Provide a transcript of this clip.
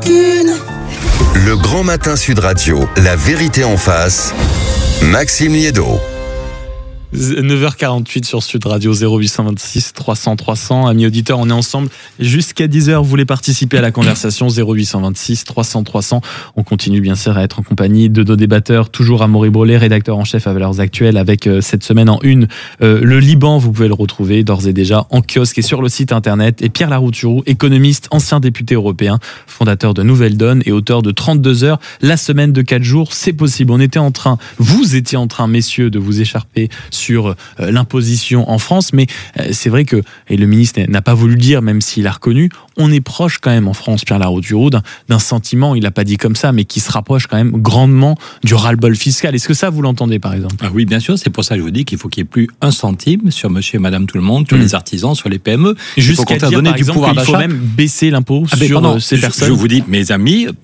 rancune. Le Grand Matin Sud Radio, la vérité en face, Maxime Liédot. 9h48 sur Sud Radio, 0826 300 300. Amis auditeurs, on est ensemble jusqu'à 10h. Vous voulez participer à la conversation, 0826 300 300. On continue bien sûr à être en compagnie de nos débatteurs, toujours Amaury Brelet, rédacteur en chef à Valeurs Actuelles, avec cette semaine en une. Le Liban, vous pouvez le retrouver d'ores et déjà en kiosque et sur le site internet. Et Pierre Larouturou, économiste, ancien député européen, fondateur de Nouvelle Donne et auteur de 32 heures. La semaine de 4 jours, c'est possible. Vous étiez en train, messieurs, de vous écharper sur l'imposition en France, mais c'est vrai que, et le ministre n'a pas voulu le dire, même s'il a reconnu, on est proche quand même en France, Pierre Larouturou, d'un sentiment, il l'a pas dit comme ça, mais qui se rapproche quand même grandement du ras-le-bol fiscal. Est-ce que ça, vous l'entendez par exemple ? Oui, bien sûr, c'est pour ça que je vous dis qu'il faut qu'il n'y ait plus un centime sur monsieur et madame tout le monde, sur les artisans, sur les PME. Jusqu'à dire, par exemple, qu'il faut même baisser l'impôt sur ces personnes. Je vous dis, mes amis,